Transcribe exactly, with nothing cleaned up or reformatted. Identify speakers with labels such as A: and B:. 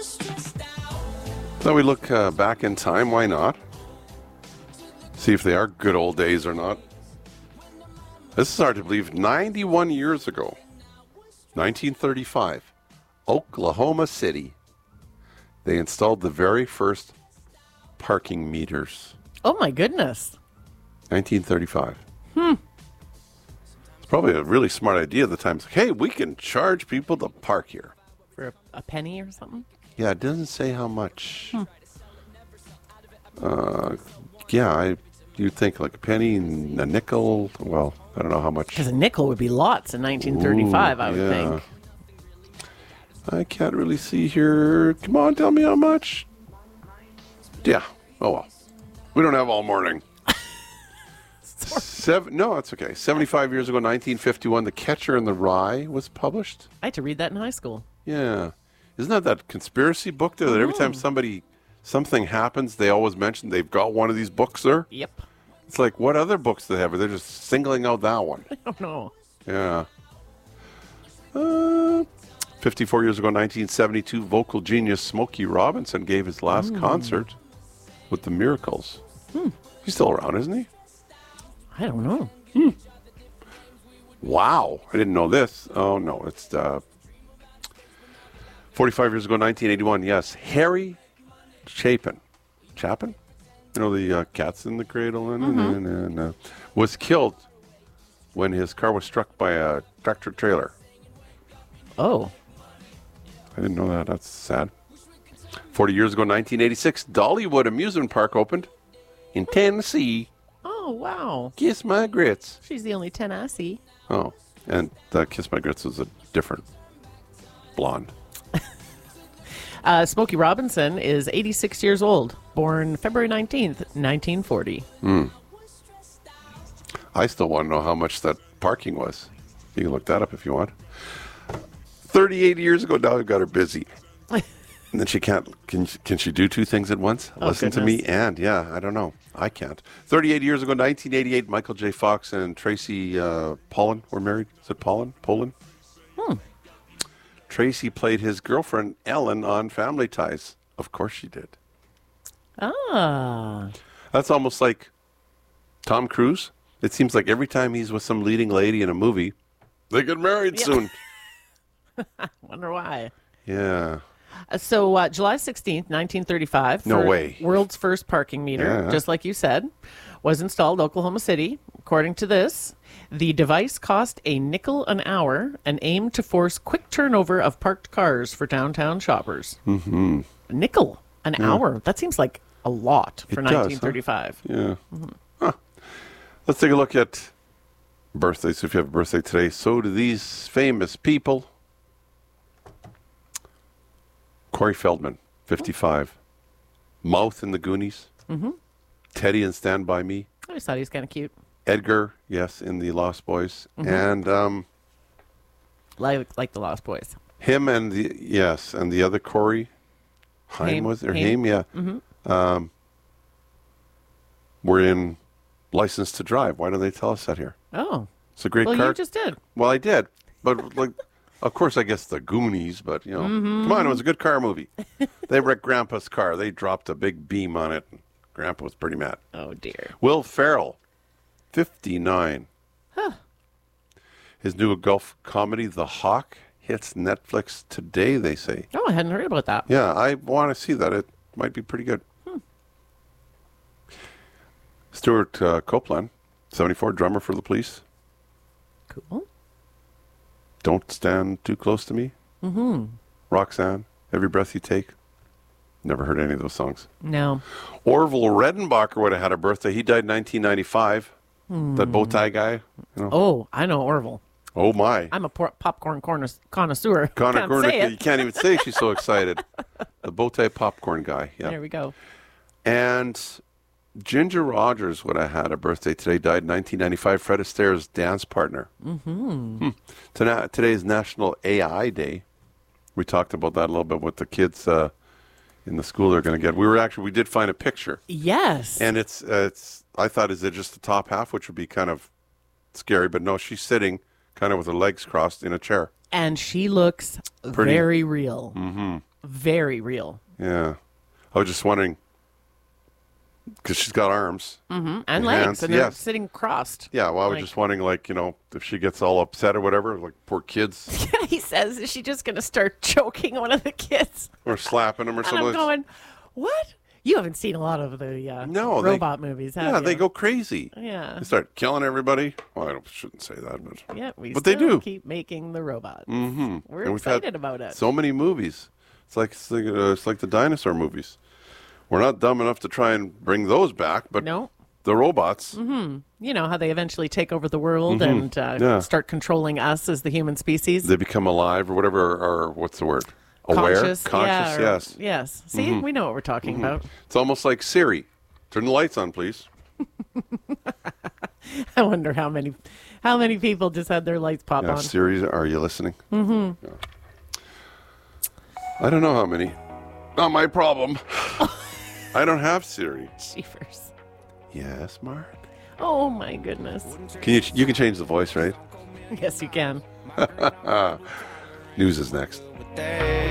A: So we look uh, back in time. Why not? See if they are good old days or not. This is hard to believe. ninety-one years ago, nineteen thirty-five, Oklahoma City, they installed the very first parking meters.
B: Oh, my goodness.
A: nineteen thirty-five.
B: Hmm.
A: It's probably a really smart idea at the time. It's like, hey, we can charge people to park here.
B: For a, a penny or something?
A: Yeah, it doesn't say how much.
B: Hmm.
A: Uh, yeah, I you'd think like a penny and a nickel. Well, I don't know how much.
B: Because a nickel would be lots in nineteen thirty-five,
A: Ooh,
B: I would
A: yeah.
B: think.
A: I can't really see here. Come on, tell me how much. Yeah. Oh, well. We don't have all morning. Seven, no, that's okay. seventy-five years ago, nineteen fifty-one, The Catcher in the Rye was published.
B: I had to read that in high school.
A: Yeah. Isn't that that conspiracy book there that every time somebody, something happens, they always mention they've got one of these books there?
B: Yep.
A: It's like, what other books do they have? Or they're just singling out that one.
B: I don't know.
A: Yeah. Uh, fifty-four years ago, nineteen seventy-two, vocal genius Smokey Robinson gave his last
B: Mm.
A: concert with the Miracles.
B: Hmm.
A: He's still around, isn't he?
B: I don't know.
A: Hmm. Wow. I didn't know this. Oh, no. It's uh, forty-five years ago, nineteen eighty-one. Yes. Harry Chapin. Chapin? You know, the uh, Cats in the Cradle and,
B: Mhm.
A: and, and uh, was killed when his car was struck by a tractor trailer.
B: Oh.
A: I didn't know that. That's sad. forty years ago, nineteen eighty-six, Dollywood Amusement Park opened in Tennessee.
B: Oh, wow.
A: Kiss My Grits.
B: She's the only ten I see.
A: Oh, and uh, Kiss My Grits was a different blonde.
B: Uh, Smokey Robinson is eighty-six years old, born February nineteenth, nineteen forty.
A: Hmm. I still want to know how much that parking was. You can look that up if you want. thirty-eight years ago, now I've got her busy. And then she can't, can, can she do two things at once?
B: Oh,
A: Listen to me
B: goodness.
A: and, yeah, I don't know. I can't. thirty-eight years ago, nineteen eighty-eight, Michael J. Fox and Tracy uh, Pollan were married. Is it Pollan? Pollan?
B: Hmm.
A: Tracy played his girlfriend, Ellen, on Family Ties. Of course she did.
B: Ah.
A: That's almost like Tom Cruise. It seems like every time he's with some leading lady in a movie, they get married
B: Yeah.
A: soon.
B: Wonder why.
A: Yeah.
B: Uh, so uh, July sixteenth, nineteen thirty-five.
A: No
B: for
A: way.
B: World's first parking meter,
A: Yeah.
B: just like you said, was installed in Oklahoma City. According to this, the device cost a nickel an hour and aimed to force quick turnover of parked cars for downtown shoppers.
A: Mm-hmm.
B: A nickel an
A: Yeah.
B: hour. That seems like a lot for
A: It does, huh?
B: nineteen thirty-five.
A: Yeah. Huh. Let's take a look at birthdays. If you have a birthday today, so do these famous people. Corey Feldman, fifty-five. Mouth in the Goonies.
B: Mm-hmm.
A: Teddy in Stand By Me.
B: I just thought he was kind of cute.
A: Edgar, yes, in The Lost Boys.
B: Mhm.
A: And um,
B: Like, like the Lost Boys.
A: him and the, yes, and the other Corey. Haim,
B: Haim.
A: was there?
B: Haim.
A: Haim, yeah.
B: Mhm.
A: Um, we're in License to Drive. Why don't they tell us that here?
B: Oh.
A: It's a great
B: Well,
A: car.
B: you just did.
A: Well, I did. But, like, of course, I guess the Goonies, but, you know,
B: Mhm.
A: come on, it was a good car movie. They wrecked Grandpa's car. They dropped a big beam on it. Grandpa was pretty mad.
B: Oh, dear.
A: Will Ferrell, fifty-nine.
B: Huh.
A: His new golf comedy, The Hawk, hits Netflix today, they say.
B: Oh, I hadn't heard about that.
A: Yeah, I want to see that. It might be pretty good.
B: Hmm.
A: Stuart uh, Copeland, seventy-four, drummer for the Police.
B: Cool.
A: Don't Stand Too Close to Me.
B: Mm-hmm.
A: Roxanne, Every Breath You Take. Never heard any of those songs.
B: No.
A: Orville Redenbacher would have had a birthday. He died in nineteen ninety-five.
B: Hmm.
A: That bow tie guy. You know?
B: Oh, I know Orville.
A: Oh, my.
B: I'm a por- popcorn corn- connoisseur.
A: Connor
B: Can't
A: Gordon,
B: say it.
A: you can't even say she's so excited. The bow tie popcorn guy. Yeah.
B: There we go.
A: And Ginger Rogers would have had a birthday today. Died in nineteen ninety-five. Fred Astaire's dance partner.
B: Mm-hmm.
A: Hmm. Tonight, today's National A I Day. We talked about that a little bit with the kids uh, in the school they're going to get. We were actually, we did find a picture.
B: Yes.
A: And it's, uh, it's. I thought, is it just the top half, which would be kind of scary, but no, she's sitting kind of with her legs crossed in a chair.
B: And she looks
A: Pretty.
B: very real.
A: Mm-hmm.
B: very real.
A: Yeah. I was just wondering, because she's got arms.
B: Mm-hmm. And legs,
A: hands.
B: and they're
A: Yes.
B: sitting crossed.
A: Yeah, well, I was
B: Like-
A: just wondering, like, you know, if she gets all upset or whatever, like poor kids,
B: He says, is she just going to start choking one of the kids?
A: or slapping them or
B: And
A: something.
B: I'm going, what? You haven't seen a lot of the uh,
A: No, they-
B: robot movies, have
A: Yeah,
B: you?
A: they go crazy.
B: Yeah.
A: They start killing everybody. Well, I don't, shouldn't say that, but
B: Yeah, we
A: But they
B: still
A: do.
B: keep making the robots.
A: mm-hmm.
B: We're
A: And we've had
B: excited about it.
A: so many movies. It's like it's like, uh, it's like the dinosaur movies. We're not dumb enough to try and bring those back, but
B: No.
A: the robots.
B: Mm-hmm. You know how they eventually take over the world and uh,
A: Yeah.
B: start controlling us as the human species?
A: They become alive or whatever, or what's the word? Aware,
B: Conscious,
A: conscious,
B: yeah, or-
A: yes. Mm-hmm.
B: Yes. See, we know what we're talking about.
A: It's almost like Siri. Turn the lights on, please.
B: I wonder how many how many people just had their lights pop
A: Yeah,
B: on.
A: Siri, are you listening? Mm-hmm. Yeah. I don't know how many. Not my problem. I don't have Siri.
B: Jeepers.
A: Yes, Mark.
B: Oh my goodness.
A: Can you? You can change the voice, right?
B: Yes, you can.
A: News is next.
C: Day.